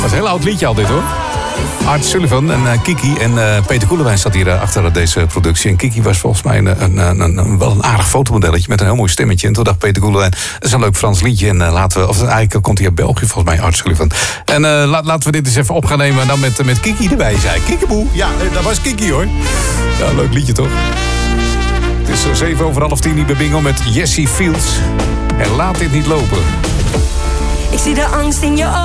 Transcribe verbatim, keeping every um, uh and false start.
is een heel oud liedje al dit, hoor. Art Sullivan en uh, Kiki. En uh, Peter Koelewijn zat hier uh, achter deze productie. En Kiki was volgens mij een, een, een, een, wel een aardig fotomodelletje met een heel mooi stemmetje. En toen dacht Peter Koelewijn, dat is een leuk Frans liedje. En uh, laten we, of eigenlijk komt hij uit België volgens mij, Art Sullivan. En uh, la, laten we dit eens even op gaan nemen. En dan met, met Kiki erbij, zei Kiekeboe. Ja, dat was Kiki, hoor. Ja, leuk liedje, toch? Het is uh, zeven over half tien hier bij Bingo met Jessie Fields. En laat dit niet lopen. Ik zie de angst in je ogen.